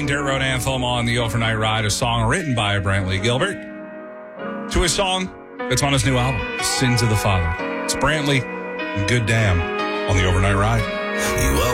Dirt Road Anthem on the Overnight Ride, a song written by Brantley Gilbert to a song that's on his new album, Sins of the Father. It's Brantley and Good Damn on the Overnight Ride.